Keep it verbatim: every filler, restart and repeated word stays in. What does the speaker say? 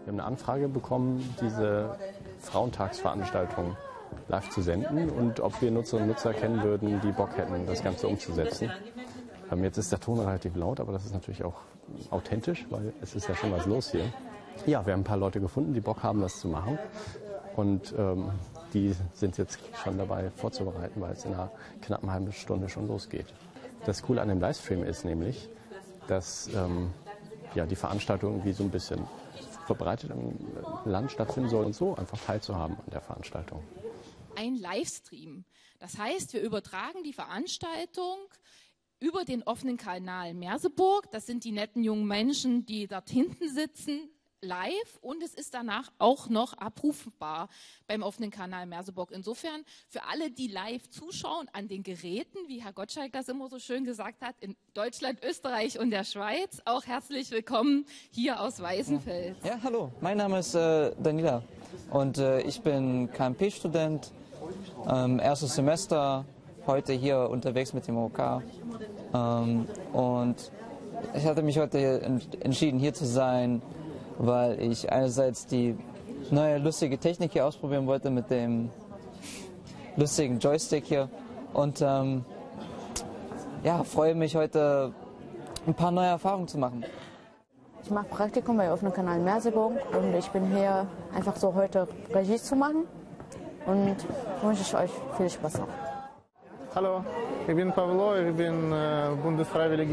haben eine Anfrage bekommen, diese Frauentagsveranstaltung live zu senden und ob wir Nutzerinnen und Nutzer kennen würden, die Bock hätten, das Ganze umzusetzen. Ähm, jetzt ist der Ton relativ laut, aber das ist natürlich auch authentisch, weil es ist ja schon was los hier. Ja, wir haben ein paar Leute gefunden, die Bock haben, das zu machen. Und ähm, die sind jetzt schon dabei vorzubereiten, weil es in einer knappen halben Stunde schon losgeht. Das Coole an dem Livestream ist nämlich, dass ähm, ja, die Veranstaltung irgendwie so ein bisschen verbreitet im Land stattfinden soll und so einfach teilzuhaben an der Veranstaltung. Ein Livestream. Das heißt, wir übertragen die Veranstaltung über den offenen Kanal Merseburg. Das sind die netten jungen Menschen, die dort hinten sitzen, live, und es ist danach auch noch abrufbar beim offenen Kanal Merseburg. Insofern für alle, die live zuschauen an den Geräten, wie Herr Gottschalk das immer so schön gesagt hat, in Deutschland, Österreich und der Schweiz, auch herzlich willkommen hier aus Weißenfels. Ja, hallo, mein Name ist äh, Daniela und äh, ich bin K M P-Student, ähm, erstes Semester, heute hier unterwegs mit dem O K. Ähm, und ich hatte mich heute entschieden, hier zu sein, weil ich einerseits die neue lustige Technik hier ausprobieren wollte mit dem lustigen Joystick hier und ähm, ja, freue mich heute ein paar neue Erfahrungen zu machen. Ich mache Praktikum bei offenen Kanal Merseburg und ich bin hier einfach so heute Regie zu machen und wünsche ich euch viel Spaß noch. Hallo, ich bin Pavlo, ich bin äh, Bundesfreiwilliger.